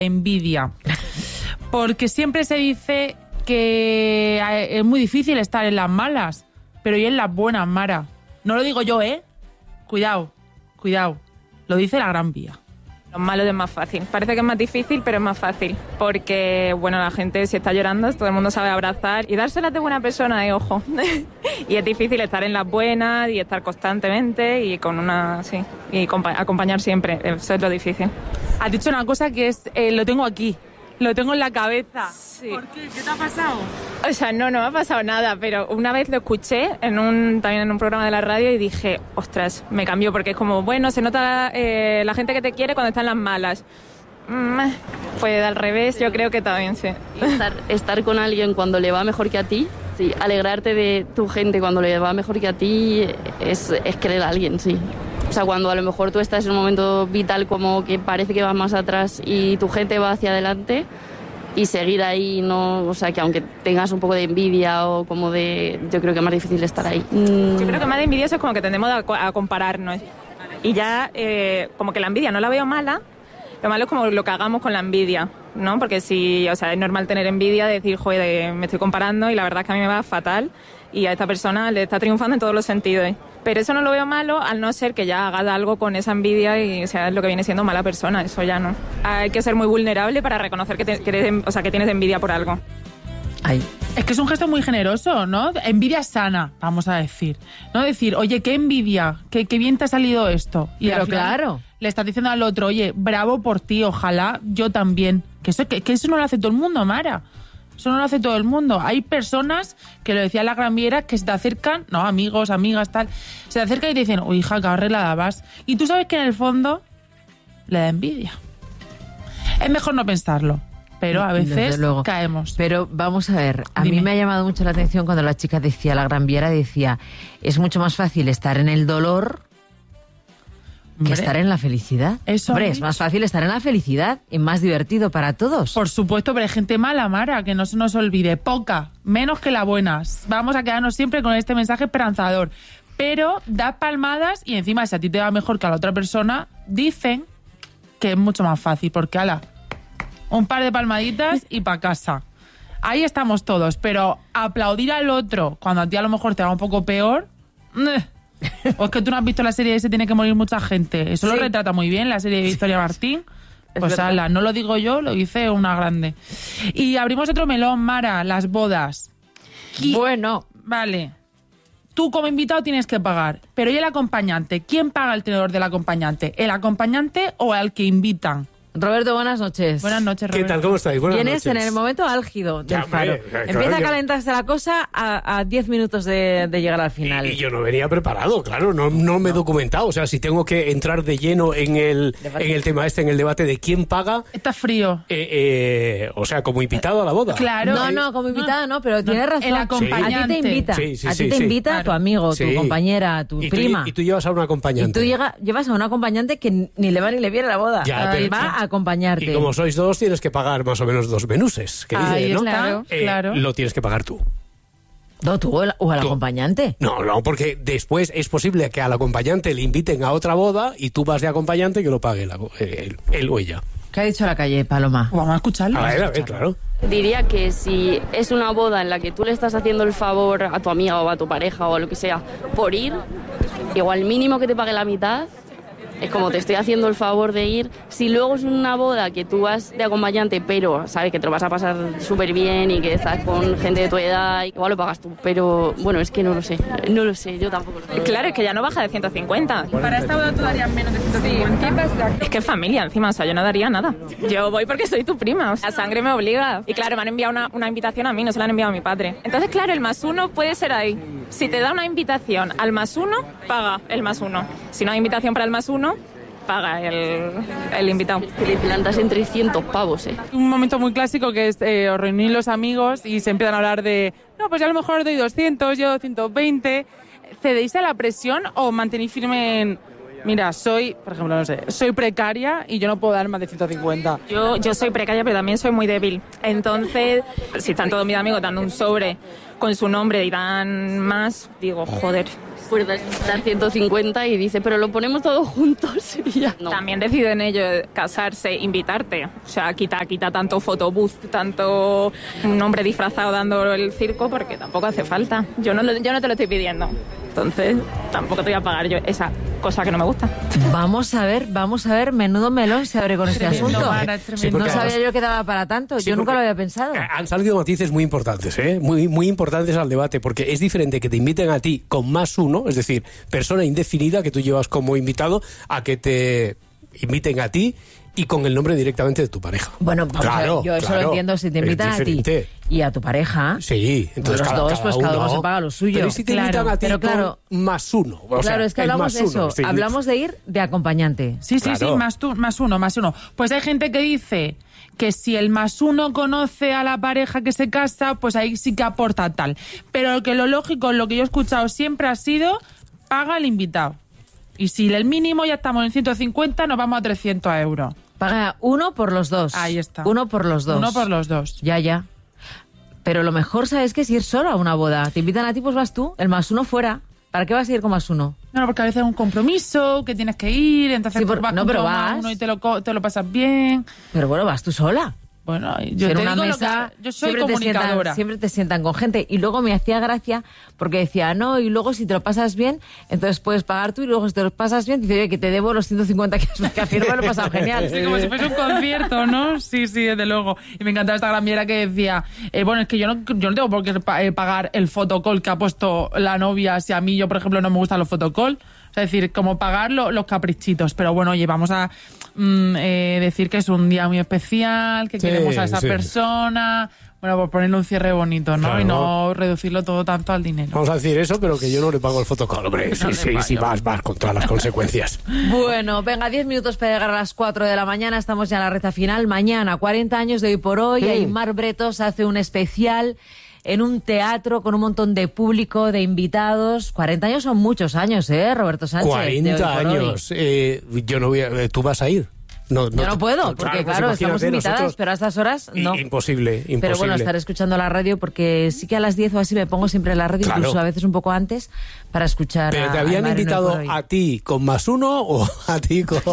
envidia. Porque siempre se dice que es muy difícil estar en las malas, pero y en las buenas, Mara. No lo digo yo, ¿eh? Cuidado. Lo dice la Gran Vía. Los malos es más fácil. Parece que es más difícil, pero es más fácil. Porque, bueno, la gente si está llorando, todo el mundo sabe abrazar y dárselas de buena persona, ojo. Y es difícil estar en las buenas y estar constantemente y con una... Sí, y acompañar siempre. Eso es lo difícil. Has dicho una cosa que es... lo tengo aquí. Lo tengo en la cabeza. Sí. ¿Por qué? ¿Qué te ha pasado? O sea, no me ha pasado nada, pero una vez lo escuché también en un programa de la radio y dije, ostras, me cambió, porque es como, bueno, se nota la gente que te quiere cuando están las malas. Pues al revés, yo creo que también, sí. Estar con alguien cuando le va mejor que a ti, sí, alegrarte de tu gente cuando le va mejor que a ti es querer a alguien, sí. O sea, cuando a lo mejor tú estás en un momento vital como que parece que vas más atrás y tu gente va hacia adelante y seguir ahí, no, o sea, que aunque tengas un poco de envidia o como de... Yo creo que es más difícil estar ahí. Yo creo que más de envidioso es como que tendemos a compararnos. Y ya, como que la envidia no la veo mala, lo malo es como lo que hagamos con la envidia, ¿no? Porque si, o sea, es normal tener envidia, decir, joder, me estoy comparando y la verdad es que a mí me va fatal y a esta persona le está triunfando en todos los sentidos. Pero eso no lo veo malo, al no ser que ya haga algo con esa envidia y sea lo que viene siendo mala persona. Eso ya no. Hay que ser muy vulnerable para reconocer que tienes envidia por algo. Ay. Es que es un gesto muy generoso, ¿no? Envidia sana, vamos a decir. No decir, oye, qué envidia, qué bien te ha salido esto. Y pero claro, le estás diciendo al otro, oye, bravo por ti, ojalá yo también. Que eso no lo hace todo el mundo, Mara. Eso no lo hace todo el mundo. Hay personas, que lo decía la Gran Viera, que se te acercan, no, amigos, amigas, tal, se te acercan y te dicen, uy, hija, qué arreglada vas. Y tú sabes que en el fondo le da envidia. Es mejor no pensarlo, pero a veces caemos. Pero vamos a ver, a Dime. mí me ha llamado mucho la atención cuando la chica decía, la Gran Viera decía, es mucho más fácil estar en el dolor que estar en la felicidad. Eso Hombre, es más fácil estar en la felicidad y más divertido para todos. Por supuesto, pero hay gente mala, Mara, que no se nos olvide. Poca, menos que la buena. Vamos a quedarnos siempre con este mensaje esperanzador. Pero da palmadas y encima, si a ti te va mejor que a la otra persona, dicen que es mucho más fácil, porque ala, un par de palmaditas y pa' casa. Ahí estamos todos, pero aplaudir al otro cuando a ti a lo mejor te va un poco peor... O es que tú no has visto la serie de Se tiene que morir mucha gente. Eso sí. Lo retrata muy bien la serie de Victoria Martín. Pues ala, no lo digo yo, lo dice una grande. Y abrimos otro melón, Mara, las bodas. Bueno. Vale. Tú como invitado tienes que pagar. Pero ¿y el acompañante? ¿Quién paga el tenedor del acompañante? ¿El acompañante o al que invitan? Roberto, buenas noches. Buenas noches, Roberto. ¿Qué tal? ¿Cómo estáis? Buenas Vienes noches. en el momento álgido del Faro. Claro, Empieza a calentarse la cosa a 10 minutos de llegar al final. Y yo no venía preparado, claro, no me he documentado. O sea, si tengo que entrar de lleno en el tema en el debate de quién paga... Está frío. O sea, como invitado a la boda. Claro. No, como invitado no, pero tienes razón. El acompañante. A ti te invita. A ti te invita claro. Tu amigo, Sí. tu compañera, tu prima. Y tú llevas a un acompañante. Y tú llevas a un acompañante que ni le va ni le viene a la boda. Ya, pero- va a acompañarte. Y como sois dos, tienes que pagar más o menos 2 menuses. Que Ahí dice, ¿no? está, claro. Lo tienes que pagar tú. No, tú o el Tú. acompañante. No, porque después es posible que al acompañante le inviten a otra boda y tú vas de acompañante y que lo pague él o ella. ¿Qué ha dicho la calle, Paloma? Vamos a escucharlo. A ver, claro. Diría que si es una boda en la que tú le estás haciendo el favor a tu amiga o a tu pareja o a lo que sea por ir, igual mínimo que te pague la mitad. Es como te estoy haciendo el favor de ir. Si luego es una boda que tú vas de acompañante, pero sabes que te lo vas a pasar súper bien y que estás con gente de tu edad, igual lo pagas tú. Pero bueno, es que no lo sé, yo tampoco lo sé. Claro, es que ya no baja de 150. Para esta boda tú darías menos de 150. Es que es familia encima, o sea, yo no daría nada. Yo voy porque soy tu prima, o sea, la sangre me obliga. Y claro, me han enviado una invitación a mí, no se la han enviado a mi padre. Entonces, claro, el +1 puede ser ahí. Si te da una invitación al +1, paga el +1. Si no hay invitación para el +1, paga el invitado. Que te plantas en 300 pavos, Un momento muy clásico que es os reunís los amigos y se empiezan a hablar de, no, pues yo a lo mejor doy 200, yo 120. ¿Cedéis a la presión o mantenéis firme en, mira, soy, por ejemplo, no sé, soy precaria y yo no puedo dar más de 150? Yo soy precaria, pero también soy muy débil. Entonces, si están todos mis amigos dando un sobre con su nombre y dan más, digo, joder, fuerza es dar 150 y dice, pero lo ponemos todos juntos. Y ya, no. También deciden ellos casarse, invitarte. O sea, quita tanto photobooth, tanto un hombre disfrazado dando el circo, porque tampoco hace falta. Yo no te lo estoy pidiendo. Entonces, tampoco te voy a pagar yo esa cosa que no me gusta. Vamos a ver, menudo melón se abre con este Tremendo, asunto. Mara, tremendo. No además- sabía yo que daba para tanto, Sí, yo nunca porque lo había pensado. Han salido matices muy importantes, muy importantes al debate, porque es diferente que te inviten a ti con +1, es decir, persona indefinida que tú llevas como invitado, a que te inviten a ti y con el nombre directamente de tu pareja. Bueno, vamos a ver, yo eso lo entiendo, si te es invitan a ti diferente. y a tu pareja, Sí, entonces los dos, pues cada uno se paga lo suyo. Pero ¿y si te Claro, invitan a ti pero claro, con +1? O sea, claro, es que el hablamos de +1, eso, es decir, hablamos de ir de acompañante. Sí, Claro. más uno. Pues hay gente que dice que si el +1 conoce a la pareja que se casa, pues ahí sí que aporta tal. Pero que lo lógico, lo que yo he escuchado siempre ha sido, paga el invitado. Y si el mínimo ya estamos en 150, nos vamos a 300 euros. Paga uno por los dos. Ahí está. Uno por los dos. Uno por los dos. Ya. Pero lo mejor, ¿sabes qué? Es ir solo a una boda. Te invitan a ti, pues vas tú, el +1 fuera. ¿Para qué vas a ir con +1? No, porque a veces es un compromiso, que tienes que ir, entonces Sí, pues vas no, con pero todo vas. uno y te lo pasas bien. Pero bueno, vas tú sola. Bueno, Si yo en te una digo mesa, yo soy siempre comunicadora. siempre te sientan con gente. Y luego me hacía gracia porque decía, no, y luego si te lo pasas bien, entonces puedes pagar tú, y luego si te lo pasas bien, dice, oye, que te debo los 150 que al final me lo he pasado genial. Sí, como si fuese un concierto, ¿no? Sí, desde luego. Y me encantaba esta gran viera que decía, bueno, es que yo no tengo por qué pagar el photocall que ha puesto la novia si a mí, yo, por ejemplo, no me gustan los photocall. O sea, es decir, como pagar los caprichitos. Pero bueno, oye, vamos a decir que es un día muy especial, que queremos a esa persona. Bueno, por ponerle un cierre bonito, ¿no? Claro. Y no reducirlo todo tanto al dinero. Vamos a decir eso, pero que yo no le pago el photocall, hombre. Sí, vas con todas las consecuencias. Bueno, venga, 10 minutos para llegar a las 4 de la mañana. Estamos ya en la recta final. Mañana, 40 años de hoy por hoy. Aimar Bretos hace un especial en un teatro con un montón de público, de invitados. 40 años son muchos años, Roberto Sánchez? 40 años. Yo no voy a... ¿Tú vas a ir? No, Yo no puedo, porque claro, estamos invitadas, nosotros... pero a estas horas no. Imposible. Pero bueno, estaré escuchando la radio porque sí que a las 10 o así me pongo siempre la radio, Claro. incluso a veces un poco antes, para escuchar. ¿Pero te habían Aimar en Hoy invitado por Hoy. a ti con +1 o a ti con...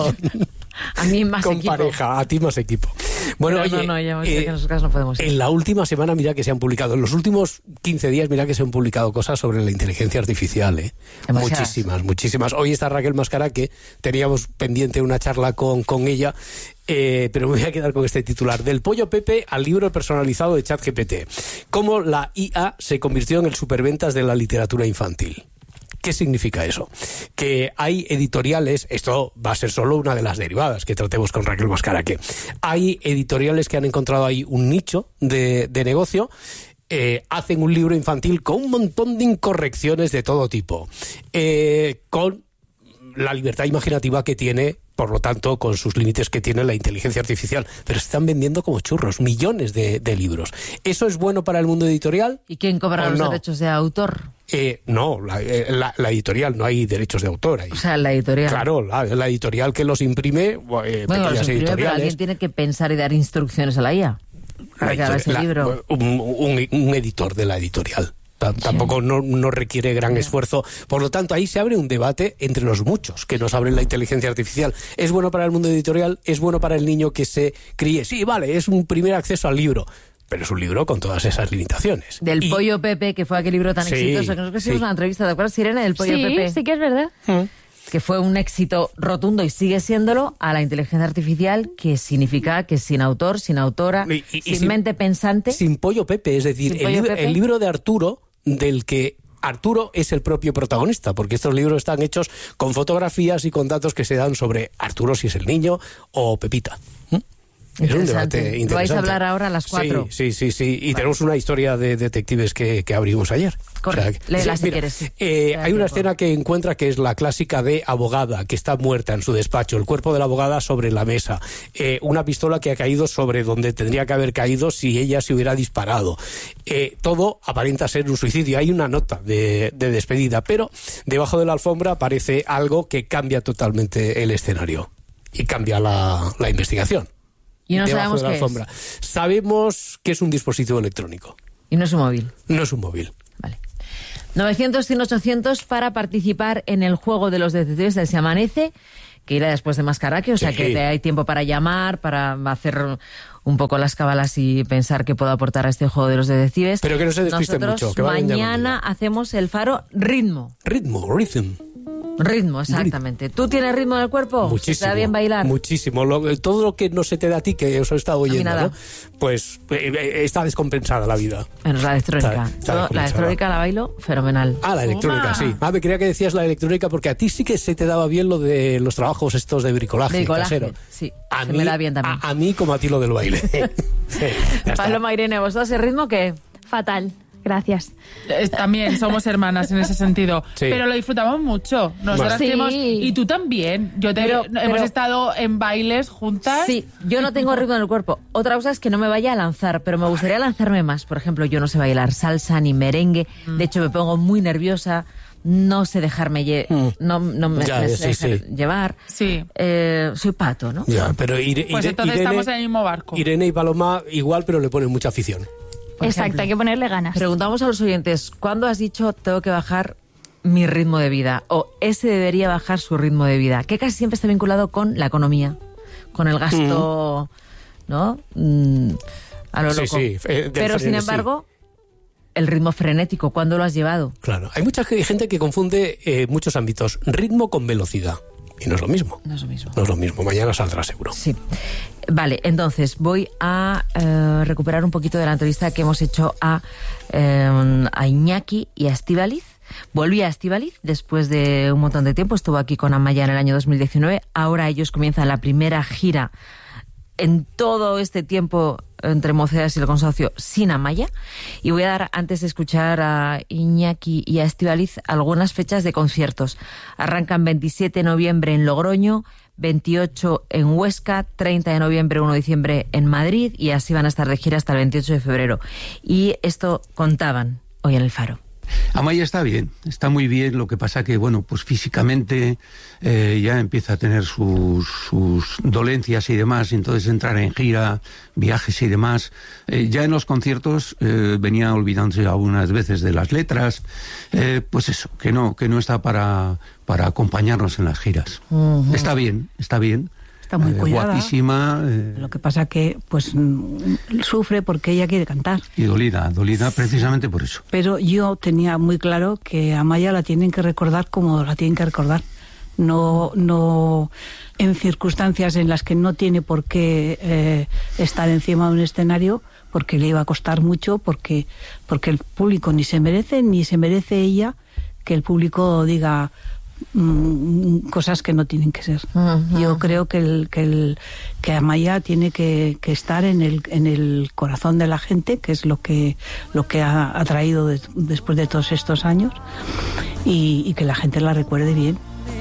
A mí más con equipo. pareja, a ti más equipo? Bueno, Pero oye, no, ya hemos visto que en esos casos no podemos ir. en la última semana, mira que se han publicado, en los últimos 15 días, mira que se han publicado cosas sobre la inteligencia artificial, Demasiadas. Muchísimas. Hoy está Raquel Mascara, que teníamos pendiente una charla con ella, pero me voy a quedar con este titular. Del pollo Pepe al libro personalizado de ChatGPT. Cómo la IA se convirtió en el superventas de la literatura infantil. ¿Qué significa eso? Que hay editoriales, esto va a ser solo una de las derivadas que tratemos con Raquel Mascara, que hay editoriales que han encontrado ahí un nicho de negocio, hacen un libro infantil con un montón de incorrecciones de todo tipo, con la libertad imaginativa que tiene, por lo tanto, con sus límites que tiene la inteligencia artificial, pero se están vendiendo como churros, millones de libros. ¿Eso es bueno para el mundo editorial? ¿Y quién cobra ¿O los no? derechos de autor? No, la editorial, no hay derechos de autor ahí. O sea, la editorial. Claro, la editorial que los imprime, Bueno, los pequeñas imprime, pero editoriales. alguien tiene que pensar y dar instrucciones a la IA para que haga ese libro. Un editor de la editorial. Tampoco no requiere gran esfuerzo. Por lo tanto, ahí se abre un debate entre los muchos que nos abre la inteligencia artificial. ¿Es bueno para el mundo editorial? ¿Es bueno para el niño que se críe? Sí, vale, es un primer acceso al libro, pero es un libro con todas esas limitaciones. Del Pollo Pepe, que fue aquel libro tan Sí, exitoso, que nosotros hicimos una entrevista, ¿te acuerdas, Irene, del Pollo Pepe? Sí que es verdad. Que fue un éxito rotundo y sigue siéndolo, a la inteligencia artificial, que significa que sin autor, sin autora, Y sin mente pensante. Sin Pollo Pepe, es decir, Sin Pollo Pepe. el libro de Arturo, del que Arturo es el propio protagonista, porque estos libros están hechos con fotografías y con datos que se dan sobre Arturo, si es el niño, o Pepita. Es un debate interesante. Lo vais a hablar ahora a las 4. Sí. Y tenemos una historia de detectives que abrimos ayer. Correcto. Léela si mira, quieres. Sí. Hay una escena que encuentra que es la clásica de abogada, que está muerta en su despacho, el cuerpo de la abogada sobre la mesa, una pistola que ha caído sobre donde tendría que haber caído si ella se hubiera disparado. Todo aparenta ser un suicidio. Hay una nota de despedida, pero debajo de la alfombra aparece algo que cambia totalmente el escenario y cambia la investigación. Y no Debajo sabemos de la qué alfombra. Sabemos que es un dispositivo electrónico. Y no es un móvil. No es un móvil. Vale. 900-100-800 para participar en el juego de los detectives del Se Amanece, que irá después de Mascaraque, o sea que te hay tiempo para llamar, para hacer un poco las cábalas y pensar qué puedo aportar a este juego de los detectives. Pero que no se despisten mucho. Que mañana hacemos el Faro Ritmo. Ritmo, exactamente. ¿Tú tienes ritmo en el cuerpo? Muchísimo. ¿Te da bien bailar? Muchísimo. Todo lo que no se te da a ti, que os he estado oyendo, ¿no? Pues está descompensada la vida. Menos la electrónica. La electrónica la bailo fenomenal. La electrónica, sí. Me creía que decías la electrónica porque a ti sí que se te daba bien lo de los trabajos estos de bricolaje casero. Sí, se me da bien también. A mí como a ti lo del baile. Paloma, Irene, ¿vosotros el ritmo qué? Fatal. Gracias. También somos hermanas en ese sentido. Sí. Pero lo disfrutamos mucho. Nosotras tenemos, y tú también. Hemos estado en bailes juntas. Sí, yo no tengo ritmo en el cuerpo. Otra cosa es que no me vaya a lanzar, pero me gustaría lanzarme más. Por ejemplo, yo no sé bailar salsa ni merengue. De hecho, me pongo muy nerviosa. No sé dejarme llevar. Sí. Soy pato, ¿no? Ya, pero pues entonces estamos en el mismo barco. Irene y Paloma igual, pero le ponen mucha afición. Exacto, hay que ponerle ganas. Preguntamos a los oyentes, ¿cuándo has dicho tengo que bajar mi ritmo de vida? O ese debería bajar su ritmo de vida, que casi siempre está vinculado con la economía, con el gasto, ¿no? A lo loco. Sí, pero sin embargo, el ritmo frenético, ¿cuándo lo has llevado? Claro, hay mucha gente que confunde muchos ámbitos, ritmo con velocidad. Y no es lo mismo. No es lo mismo. No es lo mismo. Mañana saldrá seguro. Sí. Vale, entonces voy a recuperar un poquito de la entrevista que hemos hecho a Iñaki y a Estíbaliz. Volví a Estíbaliz después de un montón de tiempo. Estuvo aquí con Amaya en el año 2019. Ahora ellos comienzan la primera gira en todo este tiempo entre Mocedades y el Consorcio sin Amaya. Y voy a dar, antes de escuchar a Iñaki y a Estíbaliz, algunas fechas de conciertos. Arrancan 27 de noviembre en Logroño, 28 en Huesca, 30 de noviembre, 1 de diciembre en Madrid, y así van a estar de gira hasta el 28 de febrero. Y esto contaban hoy en El Faro. Amaya está bien, está muy bien, lo que pasa que, bueno, pues físicamente ya empieza a tener sus dolencias y demás, y entonces entrar en gira, viajes y demás. Ya en los conciertos venía olvidándose algunas veces de las letras, pues eso, que no está para acompañarnos en las giras. Uh-huh. Está bien. Está muy cuidada. Guapísima. Lo que pasa que pues sufre porque ella quiere cantar. Y dolida precisamente por eso. Pero yo tenía muy claro que a Amaya la tienen que recordar como la tienen que recordar. No en circunstancias en las que no tiene por qué estar encima de un escenario, porque le iba a costar mucho, porque el público ni se merece ella que el público diga cosas que no tienen que ser. Uh-huh. Yo creo que Amaya tiene que estar en el corazón de la gente, que es lo que ha traído después de todos estos años, y que la gente la recuerde bien.